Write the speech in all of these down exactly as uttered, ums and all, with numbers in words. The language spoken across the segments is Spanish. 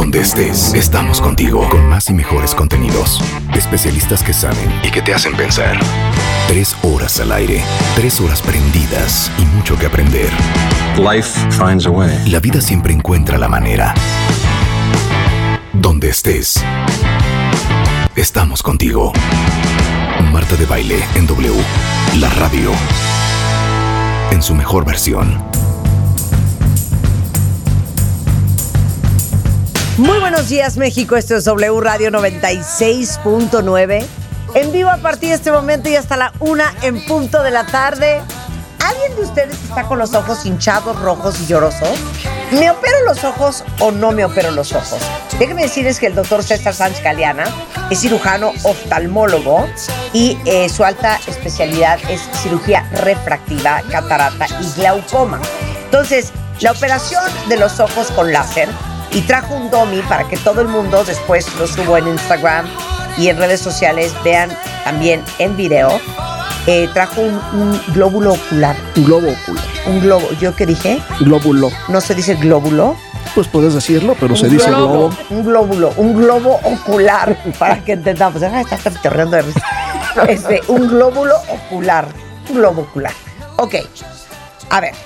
Donde estés, estamos contigo con más y mejores contenidos. Especialistas que saben y que te hacen pensar. Tres horas al aire, tres horas prendidas y mucho que aprender. Life finds a way. La vida siempre encuentra la manera. Donde estés, estamos contigo. Marta de Baile en W, la radio, en su mejor versión. Muy buenos días, México. Esto es W Radio noventa y seis punto nueve. En vivo a partir de este momento y hasta la una en punto de la tarde. ¿Alguien de ustedes está con los ojos hinchados, rojos y llorosos? ¿Me opero los ojos o no me opero los ojos? Déjenme decirles que el doctor César Sánchez Galeana es cirujano oftalmólogo y eh, su alta especialidad es cirugía refractiva, catarata y glaucoma. Entonces, la operación de los ojos con láser, y trajo un dummy para que todo el mundo, después lo subo en Instagram y en redes sociales, vean también en video. Eh, trajo un, un glóbulo ocular. Un globo ocular. Un globo, ¿yo qué dije? Glóbulo. ¿No se dice glóbulo? Pues puedes decirlo, pero un se dice globo. globo. Un glóbulo, un globo ocular, para que entendamos. Deja de estar terreando de risa. Este, un glóbulo ocular. Un globo ocular. Ok, a ver.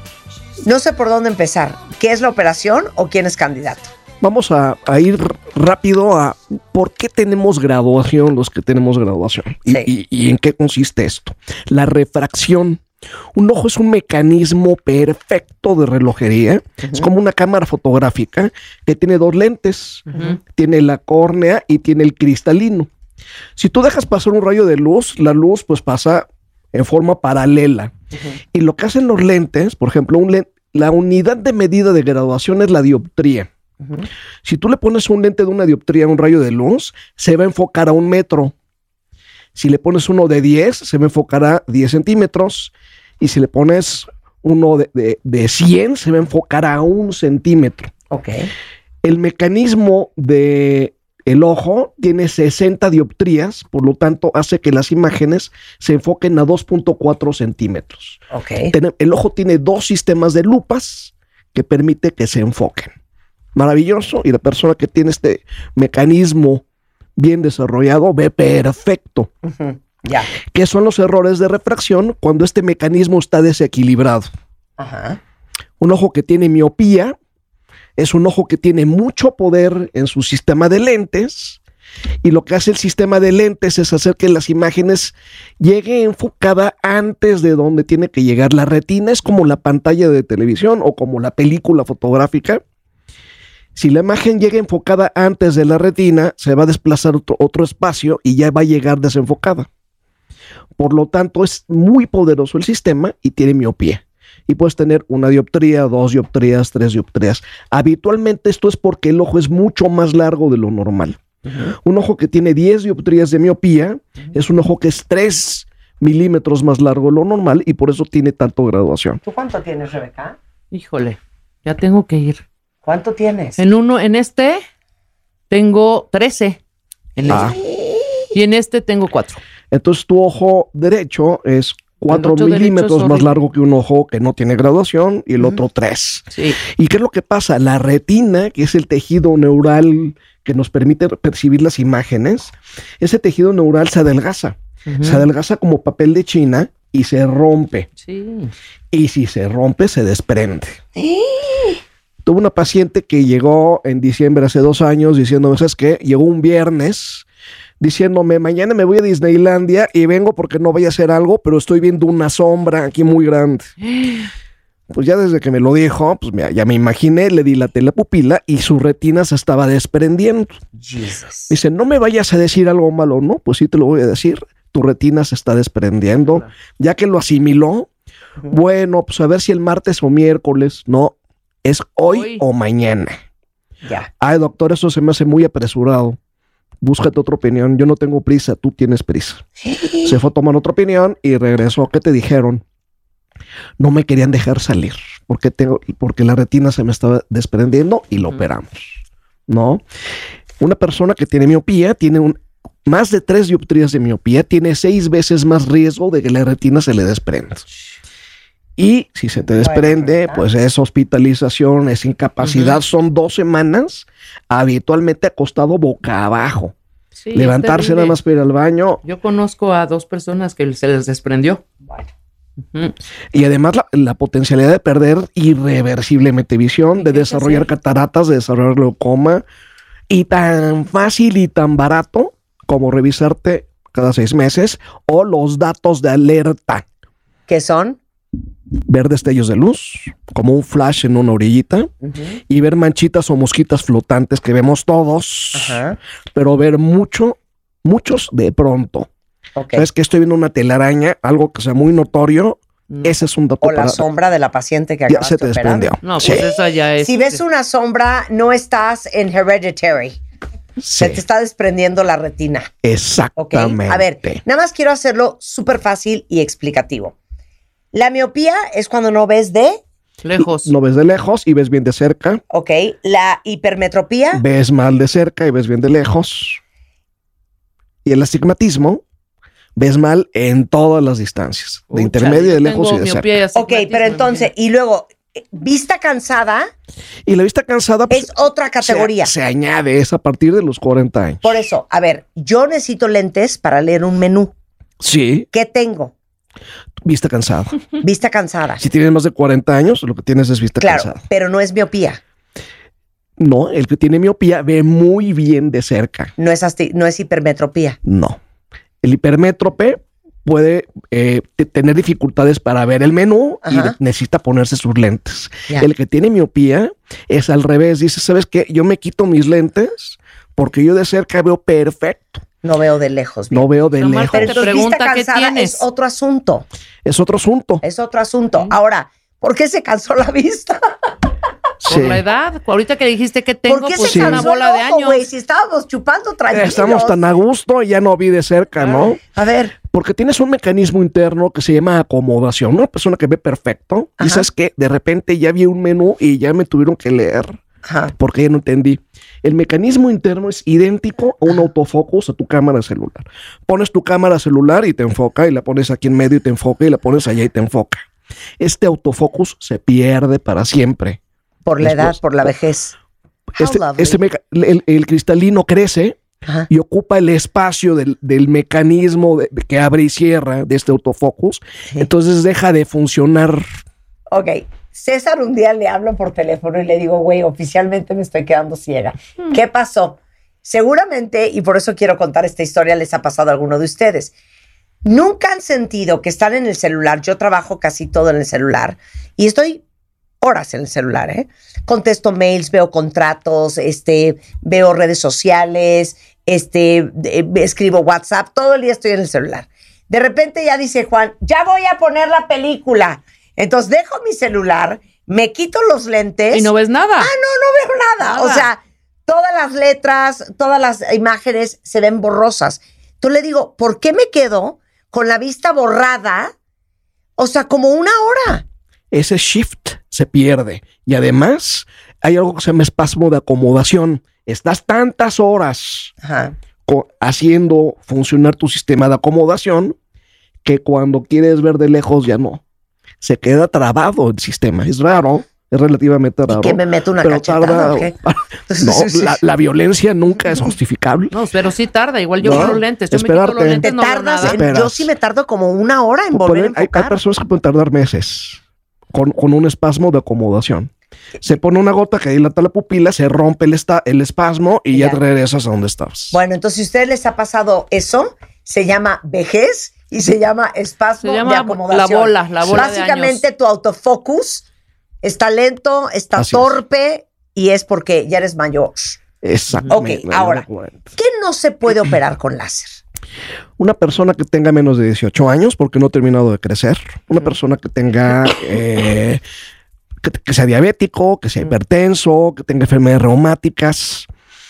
No sé por dónde empezar. ¿Qué es la operación o quién es candidato? Vamos a, a ir rápido a por qué tenemos graduación los que tenemos graduación. Y, Sí. y, y en qué consiste esto. La refracción. Un ojo es un mecanismo perfecto de relojería. Uh-huh. Es como una cámara fotográfica que tiene dos lentes. Uh-huh. Tiene la córnea y tiene el cristalino. Si tú dejas pasar un rayo de luz, la luz pues pasa en forma paralela. Uh-huh. Y lo que hacen los lentes, por ejemplo, un lente, la unidad de medida de graduación es la dioptría. Uh-huh. Si tú le pones un lente de una dioptría a un rayo de luz, se va a enfocar a un metro. Si le pones uno de diez, se va a enfocar a diez centímetros. Y si le pones uno de, de, de cien, se va a enfocar a un centímetro. Okay. El mecanismo de el ojo tiene sesenta dioptrías, por lo tanto hace que las imágenes se enfoquen a dos punto cuatro centímetros. Okay. El ojo tiene dos sistemas de lupas que permite que se enfoquen. Maravilloso, y la persona que tiene este mecanismo bien desarrollado ve perfecto. Uh-huh. Ya. ¿Qué son los errores de refracción? Cuando este mecanismo está desequilibrado. Ajá. Un ojo que tiene miopía es un ojo que tiene mucho poder en su sistema de lentes, y lo que hace el sistema de lentes es hacer que las imágenes lleguen enfocada antes de donde tiene que llegar. La retina es como la pantalla de televisión o como la película fotográfica. Si la imagen llega enfocada antes de la retina, se va a desplazar otro, otro espacio y ya va a llegar desenfocada. Por lo tanto, es muy poderoso el sistema y tiene miopía. Y puedes tener una dioptría, dos dioptrías, tres dioptrías. Habitualmente esto es porque el ojo es mucho más largo de lo normal. Uh-huh. Un ojo que tiene diez dioptrías de miopía uh-huh. es un ojo que es tres milímetros más largo de lo normal y por eso tiene tanto graduación. ¿Tú cuánto tienes, Rebeca? Híjole, ya tengo que ir. ¿Cuánto tienes? En uno, en este tengo trece. En ah. este. Y en este tengo cuatro. Entonces tu ojo derecho es cuatro milímetros más largo que un ojo que no tiene graduación y el uh-huh. otro tres. Sí. ¿Y qué es lo que pasa? La retina, que es el tejido neural que nos permite percibir las imágenes, ese tejido neural se adelgaza. Uh-huh. Se adelgaza como papel de China y se rompe. Sí. Y si se rompe, se desprende. ¿Eh? Tuve una paciente que llegó en diciembre hace dos años diciéndome, ¿sabes qué? Llegó un viernes diciéndome, mañana me voy a Disneylandia y vengo porque no voy a hacer algo, pero estoy viendo una sombra aquí muy grande. Pues ya desde que me lo dijo, pues mira, ya me imaginé, le dilaté la pupila y su retina se estaba desprendiendo. Jesus. Dice, no me vayas a decir algo malo, ¿no? Pues sí te lo voy a decir, tu retina se está desprendiendo. Claro. Ya que lo asimiló, uh-huh. bueno, pues a ver si el martes o miércoles, no, es hoy, hoy. o mañana. Ya. Ay, doctor, eso se me hace muy apresurado. Búscate otra opinión, yo no tengo prisa, tú tienes prisa. Se fue a tomar otra opinión y regresó. ¿Qué te dijeron? No me querían dejar salir porque, tengo, porque la retina se me estaba desprendiendo y lo operamos, ¿no? Una persona que tiene miopía tiene un, más de tres dioptrías de miopía, tiene seis veces más riesgo de que la retina se le desprenda. Y si se te desprende, Bueno, pues es hospitalización, es incapacidad. Ujú. Son dos semanas habitualmente acostado boca abajo. Sí, Levantarse es terrible. nada más para ir al baño. Yo conozco a dos personas que se les desprendió. Ujú. Y además la, la potencialidad de perder irreversiblemente visión, de ¿Qué desarrollar hacer? cataratas, de desarrollar glaucoma. Y tan fácil y tan barato como revisarte cada seis meses o los datos de alerta. ¿Qué son? Ver destellos de luz, como un flash en una orillita, Ujú. y ver manchitas o mosquitas flotantes que vemos todos, Ajá. pero ver mucho, muchos de pronto. Ok. ¿Sabes que estoy viendo una telaraña? Algo que sea muy notorio, Mm. ese es un dato O la para... sombra de la paciente que Ya acabas se te de operar. desprendió. No, Sí, pues esa ya es. Si ves una sombra, no estás en Hereditary. sí, Se te está desprendiendo la retina. ¿Ok? exactamente. A ver, nada más quiero hacerlo súper fácil y explicativo. La miopía es cuando no ves de, Lejos. No ves de lejos y ves bien de cerca, ¿ok? La hipermetropía, ves mal de cerca y ves bien de lejos. Y el astigmatismo, ves mal en todas las distancias, de Ucha, intermedio, yo de lejos y tengo de cerca. miopía y ok, astigmatismo, pero entonces, y luego, eh, vista cansada Y la vista cansada pues, es otra categoría. Se, se añade, es a partir de los cuarenta años. Por eso, a ver, yo necesito lentes para leer un menú. Sí, ¿Qué tengo? vista cansada. Vista cansada. Si tienes más de cuarenta años, lo que tienes es vista Claro, cansada. pero no es miopía, No, el que tiene miopía ve muy bien de cerca. no es, asti- no es hipermetropía. No. El hipermétrope puede eh, te- tener dificultades para ver el menú y Ajá. de- necesita ponerse sus lentes. Ya. El que tiene miopía es al revés. Dice, ¿sabes qué? Yo me quito mis lentes porque yo de cerca veo perfecto. No veo de lejos. No veo de Pero Marta, lejos. Pero te entonces, vista pregunta qué cansada tienes. es otro asunto. Es otro asunto. Es otro asunto. Ahora, ¿por qué se cansó la vista? Por Sí. la edad. Ahorita que dijiste que tengo, ¿Por qué pues se una cansó bola de el ojo, años. güey? Si estábamos chupando tranquilos. Estamos tan a gusto y ya no vi de cerca, ¿no? A ver, Porque tienes un mecanismo interno que se llama acomodación. Una persona que ve perfecto. Ajá. Y sabes que de repente ya vi un menú y ya me tuvieron que leer ajá. porque ya no entendí. El mecanismo interno es idéntico a un autofocus a tu cámara celular. Pones tu cámara celular y te enfoca, y la pones aquí en medio y te enfoca, y la pones allá y te enfoca. Este autofocus se pierde para siempre. Por la Después- edad, por la vejez. How Este, lovely. este meca- el, el cristalino crece Ajá. y ocupa el espacio del, del mecanismo de- de que abre y cierra de este autofocus. Sí. Entonces deja de funcionar. Ok, César un día le hablo por teléfono y le digo, güey, oficialmente me estoy quedando ciega. ¿Qué pasó? Seguramente, y por eso quiero contar esta historia, les ha pasado a alguno de ustedes. Nunca han sentido que están en el celular. Yo trabajo casi todo en el celular y estoy horas en el celular, ¿eh? Contesto mails, veo contratos, este, veo redes sociales, este, eh, escribo WhatsApp, todo el día estoy en el celular. De repente ya dice Juan, ya voy a poner la película. Entonces dejo mi celular, me quito los lentes. Y no ves nada. Ah, no, no veo nada. Nada. O sea, todas las letras, todas las imágenes se ven borrosas. Entonces le digo, ¿por qué me quedo con la vista borrada? O sea, como una hora. Ese shift se pierde. Y además hay algo que se llama espasmo de acomodación. Estás tantas horas Ajá. co- haciendo funcionar tu sistema de acomodación que cuando quieres ver de lejos ya no. Se queda trabado el sistema. Es raro, es relativamente raro. ¿Y que me meto una pero cachetada tarda- o qué? No, la, la violencia nunca es justificable. No, pero sí tarda. Igual yo No, con los lentes. Yo me quito esperarte. los lentes, Te no veo tardas, nada. en- Esperas. yo sí me tardo como una hora en volver Pueden- a hay, hay enfocar. personas que pueden tardar meses con, con un espasmo de acomodación. Se pone una gota que dilata la pupila, se rompe el, esta- el espasmo y ya, Ya. regresas a donde estabas. Bueno, entonces si a ustedes les ha pasado eso, se llama vejez y se llama espasmo Se llama de acomodación. la bola, la bola de Básicamente años. tu autofocus está lento, está Así es. torpe y es porque ya eres mayor. Exactamente. Ok, ahora. ¿Qué no se puede operar con láser? Una persona que tenga menos de dieciocho años porque no ha terminado de crecer. Una persona que tenga... eh, que, que sea diabético, que sea hipertenso, que tenga enfermedades reumáticas.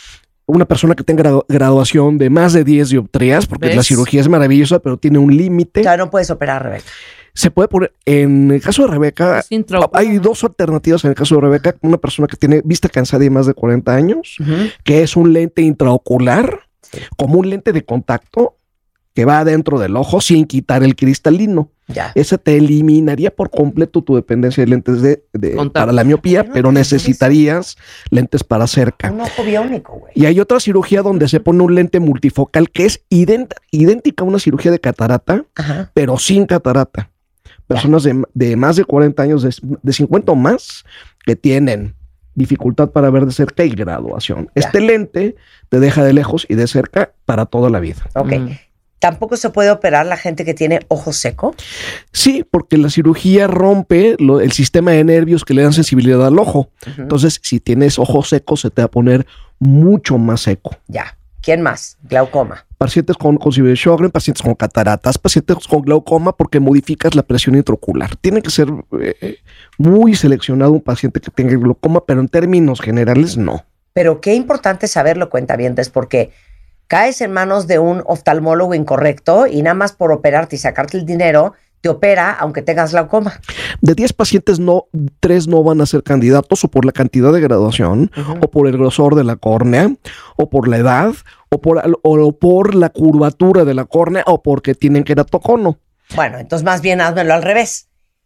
Una persona que tenga gradu- graduación de más de diez dioptrías, porque ¿Ves? la cirugía es maravillosa, pero tiene un límite. Ya no puedes operar, Rebeca. Se puede poner, en el caso de Rebeca, Es intraocular. hay dos alternativas en el caso de Rebeca. Una persona que tiene vista cansada y más de cuarenta años, que es un lente intraocular, como un lente de contacto, que va adentro del ojo sin quitar el cristalino. Ya. Ese te eliminaría por completo tu dependencia de lentes de, de para la miopía, Pero no pero te necesitarías lentes para cerca. Un ojo biónico, güey. Y hay otra cirugía donde se pone un lente multifocal que es ident- idéntica a una cirugía de catarata, Ajá. pero sin catarata. Personas de, de más de cuarenta años, de, de cincuenta o más, que tienen dificultad para ver de cerca y graduación. Ya. Este lente te deja de lejos y de cerca para toda la vida. Ok. Mm. ¿Tampoco se puede operar la gente que tiene ojo seco? Sí, porque la cirugía rompe lo- el sistema de nervios que le dan sensibilidad al ojo. Ujú. Entonces, si tienes ojo seco, se te va a poner mucho más seco. Ya. ¿Quién más? Glaucoma. Pacientes con, con Sjögren, pacientes con cataratas, pacientes con glaucoma, porque modificas la presión intraocular. Tiene que ser eh, muy seleccionado un paciente que tenga glaucoma, pero en términos generales no. Pero qué importante saberlo, cuentavientes, porque caes en manos de un oftalmólogo incorrecto y nada más por operarte y sacarte el dinero, te opera aunque tengas glaucoma. De diez pacientes, no, tres no van a ser candidatos, o por la cantidad de graduación, Ujú. o por el grosor de la córnea, o por la edad, o por, al- o por la curvatura de la córnea, o porque tienen queratocono. Bueno, entonces más bien házmelo al revés.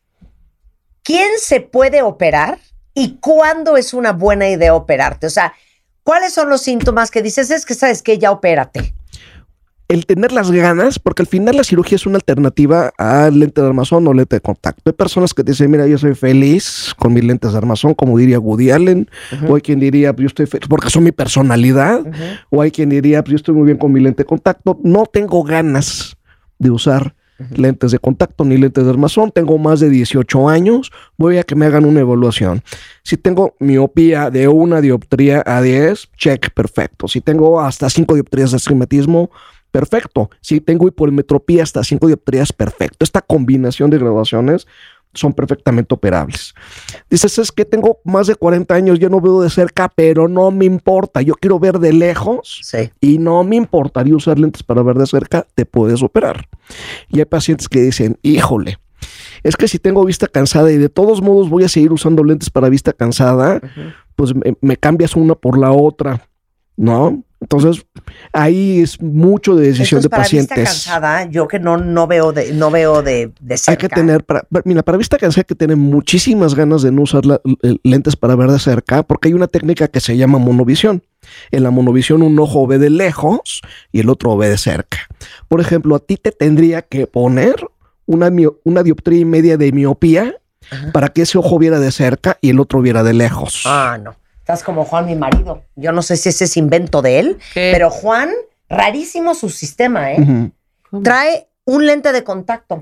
¿Quién se puede operar y cuándo es una buena idea operarte? O sea, ¿cuáles son los síntomas que dices? Es que sabes que ya opérate. El tener las ganas, porque al final la cirugía es una alternativa al lente de armazón o lente de contacto. Hay personas que dicen, mira, yo soy feliz con mis lentes de armazón, como diría Woody Allen, o hay quien diría, pues yo estoy feliz porque son mi personalidad, Ujú. o hay quien diría, pues yo estoy muy bien con mi lente de contacto, no tengo ganas de usar lentes de contacto ni lentes de armazón, tengo más de dieciocho años, voy a que me hagan una evaluación. Si tengo miopía de una dioptría a diez, check, perfecto. Si tengo hasta cinco dioptrías de astigmatismo, perfecto. Si tengo hipolimetropía hasta cinco dioptrías, perfecto. Esta combinación de graduaciones son perfectamente operables. Dices, es que tengo más de cuarenta años, yo no veo de cerca, pero no me importa. Yo quiero ver de lejos Sí. y no me importaría usar lentes para ver de cerca, te puedes operar. Y hay pacientes que dicen, híjole, es que si tengo vista cansada y de todos modos voy a seguir usando lentes para vista cansada, Ujú. pues me, me cambias una por la otra, ¿no? Entonces, ahí es mucho de decisión Entonces, de para pacientes. vista cansada, yo que no, no veo de, no veo de, de cerca. Hay que tener, para, mira, para vista cansada hay que tener muchísimas ganas de no usar la- l- lentes para ver de cerca, porque hay una técnica que se llama monovisión. En la monovisión un ojo ve de lejos y el otro ve de cerca. Por ejemplo, a ti te tendría que poner una, mio- una dioptría y media de miopía Ajá. para que ese ojo viera de cerca y el otro viera de lejos. Ah, no. Estás como Juan, mi marido. Yo no sé si ese es invento de él, ¿Qué? pero Juan, rarísimo su sistema, ¿eh? Ujú. ¿Cómo? Trae un lente de contacto.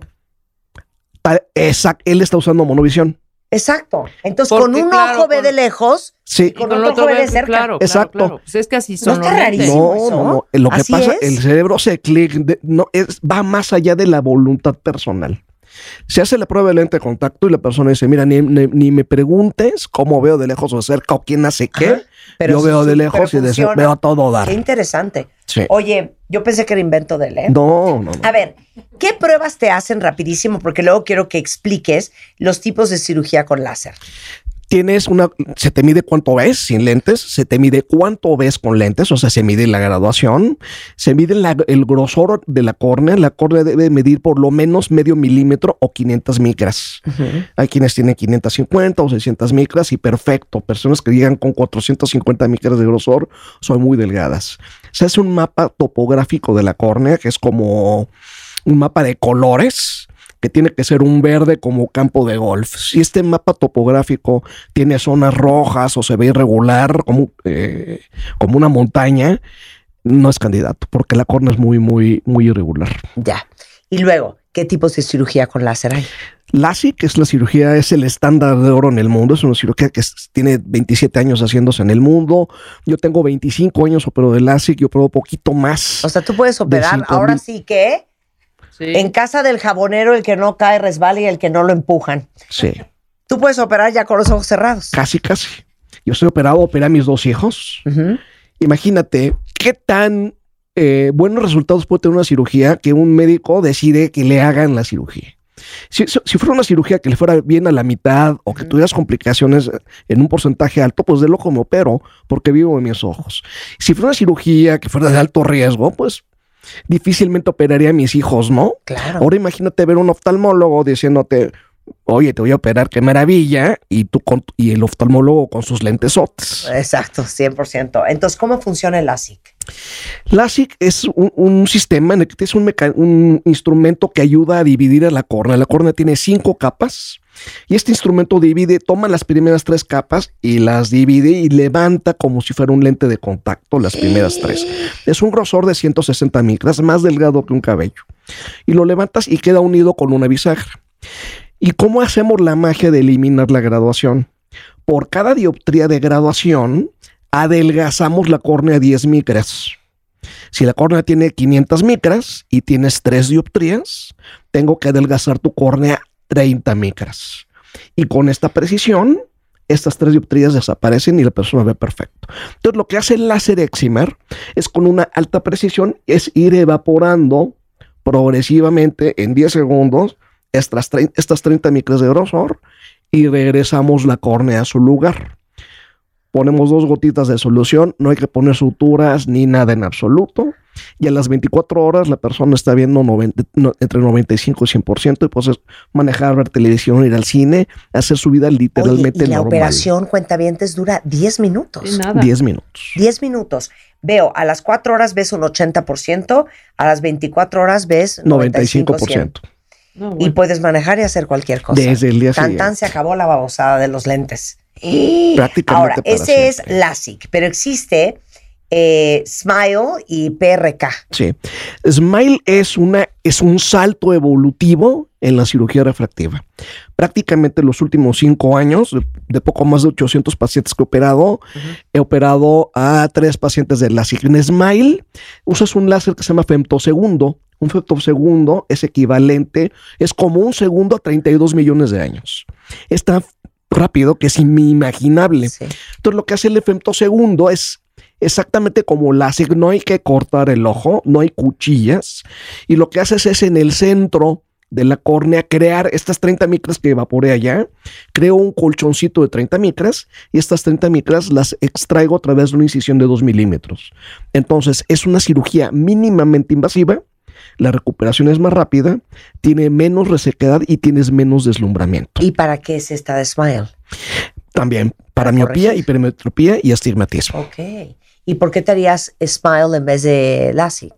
Pa- Exacto, él está usando monovisión. Exacto. Entonces, Porque, con un claro, ojo ve con- de lejos, Sí. y con otro ojo ve de cerca. Claro, Exacto. claro, claro. Pues es que así ¿No son está los lentes. rarísimo? No, eso? no, no. Lo que ¿Así pasa, es? el cerebro se clic, de- no, es, va más allá de la voluntad personal. Se hace la prueba de lente de contacto y la persona dice, mira, ni, ni- ni me preguntes cómo veo de lejos o de cerca o quién hace qué. Ajá, pero Yo sí veo de súper lejos y de cerca funciona. veo a todo dar. Qué interesante. Sí. Oye, yo pensé que era invento de él, ¿eh? No, no, no. A ver, ¿qué pruebas te hacen rapidísimo? Porque luego quiero que expliques los tipos de cirugía con láser. Tienes una, se te mide cuánto ves sin lentes, se te mide cuánto ves con lentes, o sea, se mide la graduación, se mide la- el grosor de la córnea. La córnea debe medir por lo menos medio milímetro o quinientas micras. Hay quienes tienen quinientas cincuenta o seiscientas micras y perfecto. Personas que llegan con cuatrocientas cincuenta micras de grosor son muy delgadas. Se hace un mapa topográfico de la córnea, que es como un mapa de colores, que tiene que ser un verde como campo de golf. Si este mapa topográfico tiene zonas rojas o se ve irregular como, eh, como una montaña, no es candidato, porque la córnea es muy, muy, muy irregular. Ya. Y luego, ¿qué tipos de cirugía con láser hay? LASIK, que es la cirugía, es el estándar de oro en el mundo. Es una cirugía que es- tiene veintisiete años haciéndose en el mundo. Yo tengo veinticinco años, opero de LASIK, yo opero poquito más. O sea, tú puedes operar, cinco ahora mil. sí que Sí. en casa del jabonero el que no cae resbala y el que no lo empujan. Sí, Tú puedes operar ya con los ojos cerrados. casi, casi. Yo estoy operado, operé a mis dos hijos. Ujú. Imagínate qué tan eh, buenos resultados puede tener una cirugía que un médico decide que le hagan la cirugía. Si, si fuera una cirugía que le fuera bien a la mitad o que tuvieras complicaciones en un porcentaje alto, pues de loco me opero porque vivo en mis ojos. Si fuera una cirugía que fuera de alto riesgo, pues difícilmente operaría a mis hijos, ¿no? Claro. Ahora imagínate ver un oftalmólogo diciéndote, oye, te voy a operar, qué maravilla, y tú con, y el oftalmólogo con sus lentesotes. Exacto, cien por ciento. Entonces, ¿cómo funciona el LASIK? LASIK es un, un sistema, en el que es un, meca- un instrumento que ayuda a dividir a la córnea. La córnea tiene cinco capas y este instrumento divide, toma las primeras tres capas y las divide y levanta como si fuera un lente de contacto las primeras tres. Es un grosor de ciento sesenta micras, más delgado que un cabello. Y lo levantas y queda unido con una bisagra. ¿Y cómo hacemos la magia de eliminar la graduación? Por cada dioptría de graduación, adelgazamos la córnea diez micras. Si la córnea tiene quinientas micras y tienes tres dioptrías, tengo que adelgazar tu córnea treinta micras. Y con esta precisión, estas tres dioptrías desaparecen y la persona ve perfecto. Entonces, lo que hace el láser excimer es con una alta precisión, es ir evaporando progresivamente en diez segundos estas, estas treinta micras de grosor y regresamos la córnea a su lugar. Ponemos dos gotitas de solución, no hay que poner suturas ni nada en absoluto. Y a las veinticuatro horas la persona está viendo noventa, no, entre noventa y cinco y cien por ciento y puedes manejar, ver televisión, ir al cine, hacer su vida literalmente Oye, y la normal. operación, cuentavientes, dura diez minutos. Nada. diez minutos. diez minutos. Veo, a las cuatro horas ves un ochenta por ciento, a las veinticuatro horas ves noventa y cinco por ciento. No, Y bueno. puedes manejar y hacer cualquier cosa. Desde el día Tan, siguiente. tan se acabó la babosada de los lentes. Prácticamente Ahora, para ese es siempre. LASIK, pero existe eh, Smile y P R K. Sí. Smile es, una, es un salto evolutivo en la cirugía refractiva. Prácticamente los últimos cinco años, de, de poco más de ochocientos pacientes que he operado, uh-huh. he operado a tres pacientes de LASIK. En Smile usas un láser que se llama femtosegundo. Un femtosegundo es equivalente, es como un segundo a treinta y dos millones de años. Es tan rápido que es inimaginable. Sí. Entonces lo que hace el femtosegundo es exactamente como LASIK, no hay que cortar el ojo, no hay cuchillas, y lo que haces es en el centro de la córnea crear estas treinta micras que evaporé allá, creo un colchoncito de treinta micras y estas treinta micras las extraigo a través de una incisión de dos milímetros. Entonces es una cirugía mínimamente invasiva, la recuperación es más rápida, tiene menos resequedad y tienes menos deslumbramiento. ¿Y para qué es esta de Smile? También para miopía, hipermetropía y astigmatismo. Ok. ¿Y por qué te harías Smile en vez de LASIK?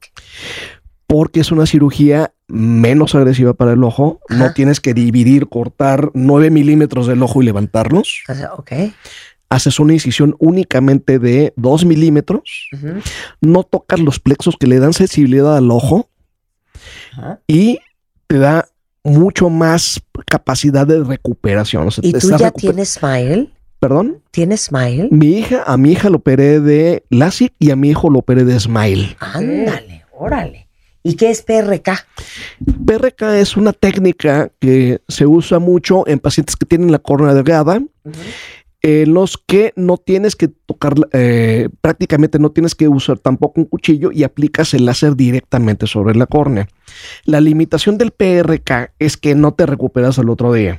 Porque es una cirugía menos agresiva para el ojo. Ajá. No tienes que dividir, cortar nueve milímetros del ojo y levantarlos. Ok. Haces una incisión únicamente de dos milímetros. Uh-huh. No tocas los plexos que le dan sensibilidad al ojo. Uh-huh. Y te da mucho más capacidad de recuperación. O sea, ¿Y tú ya recuper- tienes Smile? ¿Perdón? ¿Tienes Smile? Mi hija, a mi hija lo operé de LASIK y a mi hijo lo operé de Smile. Ándale, órale. ¿Y qué es P R K? P R K es una técnica que se usa mucho en pacientes que tienen la córnea delgada, uh-huh. en los que no tienes que tocar, eh, prácticamente no tienes que usar tampoco un cuchillo y aplicas el láser directamente sobre la córnea. La limitación del P R K es que no te recuperas al otro día.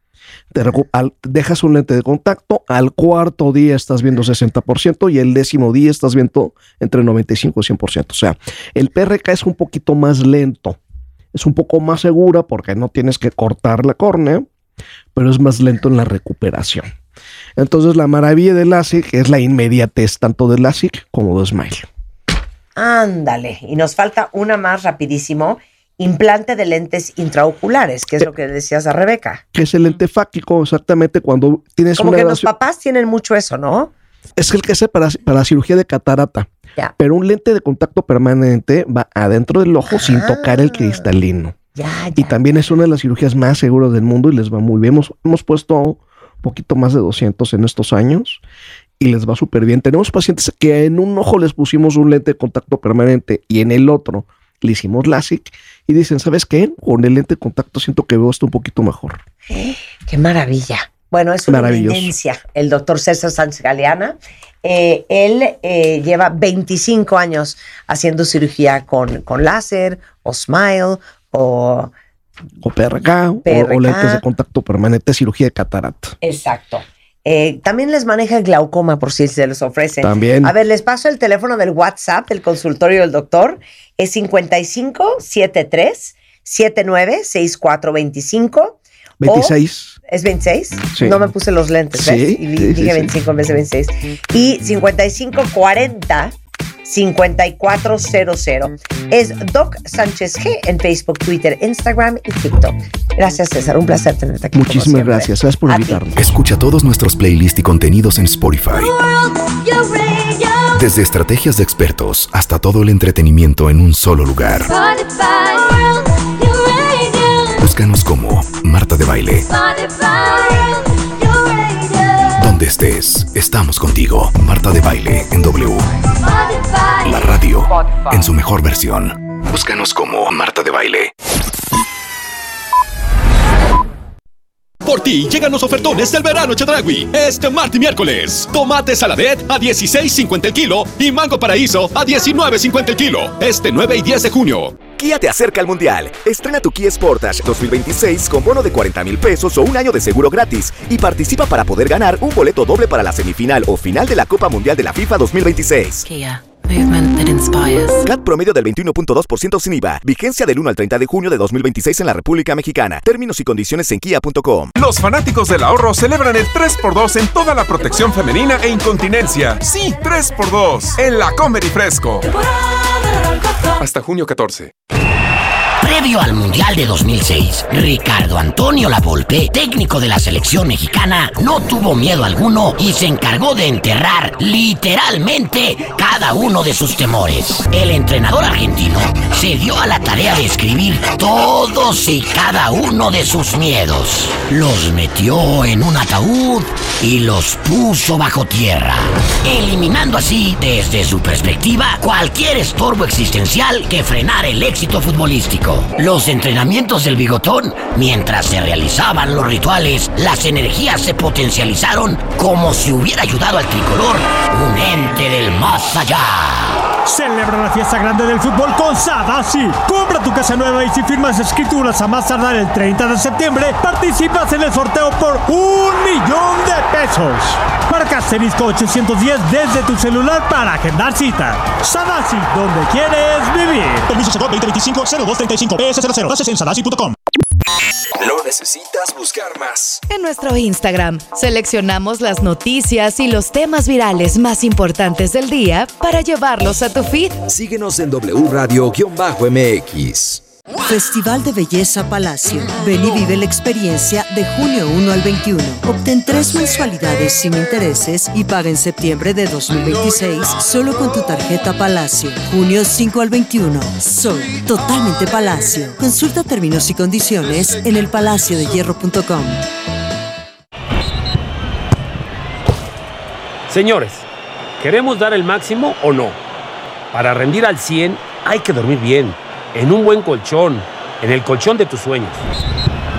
Te recu- al, dejas un lente de contacto, al cuarto día estás viendo sesenta por ciento y el décimo día estás viendo entre noventa y cinco y cien por ciento. O sea, el P R K es un poquito más lento, es un poco más segura porque no tienes que cortar la córnea, pero es más lento en la recuperación. Entonces la maravilla de LASIK es la inmediatez tanto de LASIK como de Smile. Ándale, y nos falta una más rapidísimo. Implante de lentes intraoculares, que es lo que le decías a Rebeca. Que es el lente fáquico, exactamente cuando tienes Como una que graduación. los papás tienen mucho eso, ¿no? Es el que hace para, para la cirugía de catarata. Ya. Pero un lente de contacto permanente va adentro del ojo ah, sin tocar el cristalino. Ya, ya, y también ya. es una de las cirugías más seguras del mundo y les va muy bien. Hemos, hemos puesto un poquito más de doscientos en estos años y les va súper bien. Tenemos pacientes que en un ojo les pusimos un lente de contacto permanente y en el otro le hicimos LASIK y dicen, ¿sabes qué? Con el lente de contacto siento que veo esto un poquito mejor. ¡Qué maravilla! Bueno, es una eminencia, el doctor César Sánchez Galeana. Eh, él eh, lleva veinticinco años haciendo cirugía con, con láser o Smile o... O P R K, P R K. O, o lentes de contacto permanente, cirugía de catarata. Exacto. Eh, también les maneja el glaucoma por si se les ofrece. También. A ver, les paso el teléfono del WhatsApp del consultorio del doctor. Es cincuenta y cinco setenta y tres setenta y nueve sesenta y cuatro veinticinco. veintiséis. ¿Es veintiséis? Sí. No me puse los lentes, ¿ves? Sí, Y vi- sí, dije sí, veinticinco sí. en vez de veintiséis. Y cincuenta y cinco cuarenta cincuenta y cuatro cero cero. Es Doc Sánchez G en Facebook, Twitter, Instagram y TikTok. Gracias, César. Un placer tenerte aquí. como Muchísimas siempre. gracias. Gracias por A ti. invitarnos. Escucha todos nuestros playlists y contenidos en Spotify. Desde estrategias de expertos hasta todo el entretenimiento en un solo lugar. Búscanos como Marta de Baile. Donde estés, estamos contigo. Marta de Baile en W. La radio en su mejor versión. Búscanos como Marta de Baile. Por ti llegan los ofertones del verano Chedraui. Este martes y miércoles. Tomate saladet a dieciséis cincuenta el kilo y mango paraíso a diecinueve cincuenta el kilo. Este nueve y diez de junio. Kia te acerca al Mundial. Estrena tu Kia Sportage dos mil veintiséis con bono de cuarenta mil pesos o un año de seguro gratis y participa para poder ganar un boleto doble para la semifinal o final de la Copa Mundial de la FIFA dos mil veintiséis. Kia. Movement that inspires. C A T promedio del veintiuno punto dos por ciento sin I V A. Vigencia del uno al treinta de junio de dos mil veintiséis en la República Mexicana. Términos y condiciones en kia punto com. Los fanáticos del ahorro celebran el tres por dos en toda la protección femenina e incontinencia. Sí, tres por dos en la Comer y Fresco. Hasta junio catorce. Previo al Mundial de dos mil seis, Ricardo Antonio Lavolpe, técnico de la selección mexicana, no tuvo miedo alguno y se encargó de enterrar literalmente cada uno de sus temores. El entrenador argentino se dio a la tarea de escribir todos y cada uno de sus miedos. Los metió en un ataúd y los puso bajo tierra, eliminando así, desde su perspectiva, cualquier estorbo existencial que frenara el éxito futbolístico. Los entrenamientos del bigotón, mientras se realizaban los rituales, las energías se potencializaron como si hubiera ayudado al tricolor un ente del más allá. Celebra la fiesta grande del fútbol con Sadasi. Compra tu casa nueva y si firmas escrituras a más tardar el treinta de septiembre, participas en el sorteo por un millón de pesos. Marca asterisco ochocientos diez desde tu celular para agendar cita. Sadasi, donde quieres vivir. Permiso Segov veinte veinticinco cero dos treinta y cinco P S cero cero. Bases en sadasi punto com. No necesitas buscar más. En nuestro Instagram seleccionamos las noticias y los temas virales más importantes del día para llevarlos a tu feed. Síguenos en W Radio-M X. Festival de Belleza Palacio. Ven y vive la experiencia de junio uno al veintiuno. Obtén tres mensualidades sin intereses y paga en septiembre de dos mil veintiséis solo con tu tarjeta Palacio. junio cinco al veintiuno. Sol, totalmente Palacio. Consulta términos y condiciones en el palacio de hierro punto com. Señores, ¿queremos dar el máximo o no? Para rendir al cien hay que dormir bien, en un buen colchón, en el colchón de tus sueños.